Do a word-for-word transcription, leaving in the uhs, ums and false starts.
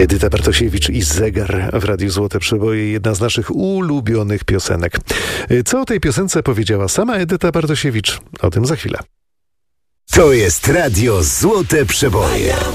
Edyta Bartosiewicz i Zegar w Radiu Złote Przeboje, jedna z naszych ulubionych piosenek. Co o tej piosence powiedziała sama Edyta Bartosiewicz? O tym za chwilę. To jest Radio Złote Przeboje.